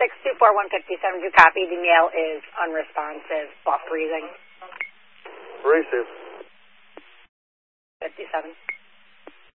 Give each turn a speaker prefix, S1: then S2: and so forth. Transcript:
S1: 624-157, you copy. The male is unresponsive, soft breathing.
S2: Receive.
S1: 57.